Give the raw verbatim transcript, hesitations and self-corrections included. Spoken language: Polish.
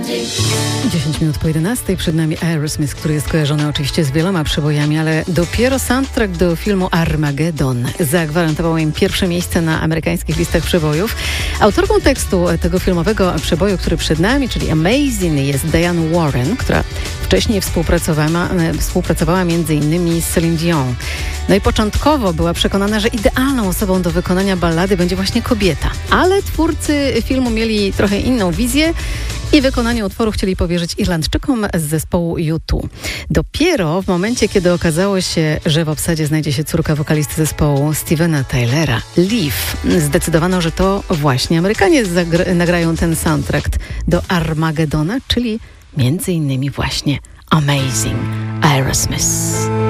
dziesięć minut po jedenastej, przed nami Aerosmith, który jest kojarzony oczywiście z wieloma przebojami, ale dopiero soundtrack do filmu Armageddon zagwarantował im pierwsze miejsce na amerykańskich listach przebojów. Autorką tekstu tego filmowego przeboju, który przed nami, czyli Amazing, jest Diane Warren, która wcześniej współpracowała, współpracowała między innymi z Celine Dion. No i początkowo była przekonana, że idealną osobą do wykonania ballady będzie właśnie kobieta. Ale twórcy filmu mieli trochę inną wizję i wykonanie utworu chcieli powierzyć Irlandczykom z zespołu U dwa. Dopiero w momencie, kiedy okazało się, że w obsadzie znajdzie się córka wokalisty zespołu Stevena Tylera, Liv, zdecydowano, że to właśnie Amerykanie zagra- nagrają ten soundtrack do Armageddona, czyli między innymi właśnie Amazing Aerosmith.